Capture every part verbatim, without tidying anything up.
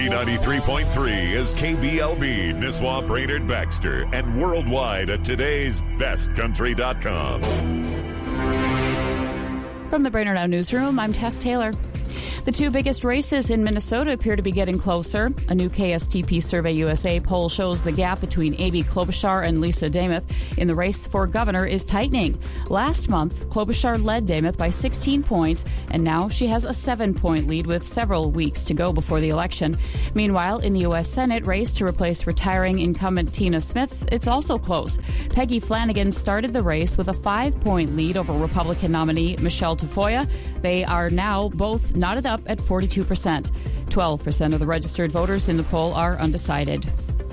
B ninety-three point three is K B L B, Nisswa, Brainerd, Baxter, and worldwide at today's best country dot com. From the Brainerd Now Newsroom, I'm Tess Taylor. The two biggest races in Minnesota appear to be getting closer. A new K S T P Survey U S A poll shows the gap between Amy Klobuchar and Lisa Demuth in the race for governor is tightening. Last month, Klobuchar led Demuth by sixteen points, and now she has a seven-point lead with several weeks to go before the election. Meanwhile, in the U S Senate race to replace retiring incumbent Tina Smith, it's also close. Peggy Flanagan started the race with a five-point lead over Republican nominee Michelle Tafoya. They are now both knotted up at forty-two percent. twelve percent of the registered voters in the poll are undecided.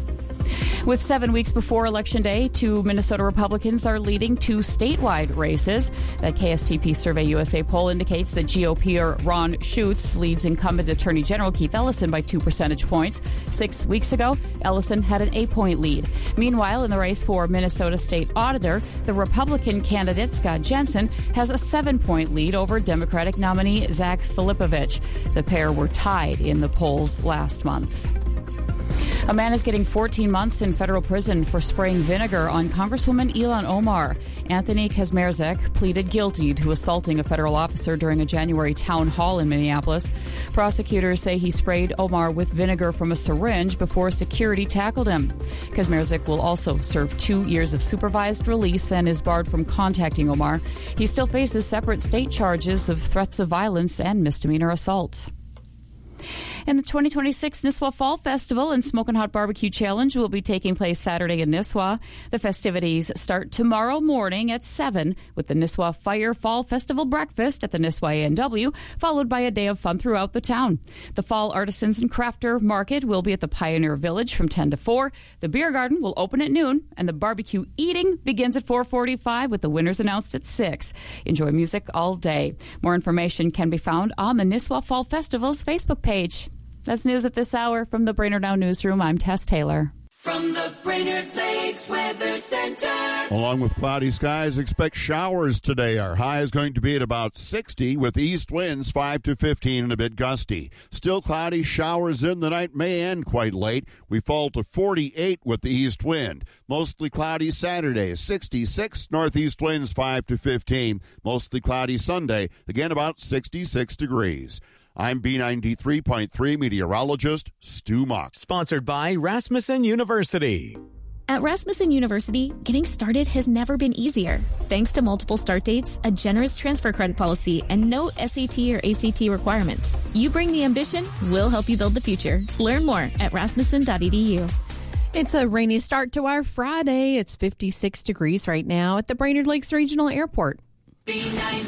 With seven weeks before Election Day, two Minnesota Republicans are leading two statewide races. That K S T P Survey U S A poll indicates that G O P-er Ron Schutz leads incumbent Attorney General Keith Ellison by two percentage points. Six weeks ago, Ellison had an eight-point lead. Meanwhile, in the race for Minnesota State Auditor, the Republican candidate, Scott Jensen, has a seven-point lead over Democratic nominee Zach Filipovich. The pair were tied in the polls last month. A man is getting fourteen months in federal prison for spraying vinegar on Congresswoman Ilhan Omar. Anthony Kazmierzek pleaded guilty to assaulting a federal officer during a January town hall in Minneapolis. Prosecutors say he sprayed Omar with vinegar from a syringe before security tackled him. Kazmierzek will also serve two years of supervised release and is barred from contacting Omar. He still faces separate state charges of threats of violence and misdemeanor assault. And the twenty twenty-six Nisswa Fall Festival and Smokin' Hot Barbecue Challenge will be taking place Saturday in Nisswa. The festivities start tomorrow morning at seven with the Nisswa Fire Fall Festival Breakfast at the Nisswa A and W, followed by a day of fun throughout the town. The Fall Artisans and Crafter Market will be at the Pioneer Village from ten to four. The Beer Garden will open at noon, and the barbecue eating begins at four forty-five with the winners announced at six. Enjoy music all day. More information can be found on the Nisswa Fall Festival's Facebook page. That's news at this hour. From the Brainerd Now Newsroom, I'm Tess Taylor. From the Brainerd Lakes Weather Center. Along with cloudy skies, expect showers today. Our high is going to be at about sixty with east winds five to fifteen and a bit gusty. Still cloudy, showers in the night may end quite late. We fall to forty-eight with the east wind. Mostly cloudy Saturday, sixty-six, northeast winds five to fifteen. Mostly cloudy Sunday, again about sixty-six degrees. I'm B ninety-three point three meteorologist Stu Mock. Sponsored by Rasmussen University. At Rasmussen University, getting started has never been easier. Thanks to multiple start dates, a generous transfer credit policy, and no S A T or A C T requirements. You bring the ambition, we'll help you build the future. Learn more at rasmussen dot e d u. It's a rainy start to our Friday. It's fifty-six degrees right now at the Brainerd Lakes Regional Airport. B ninety-three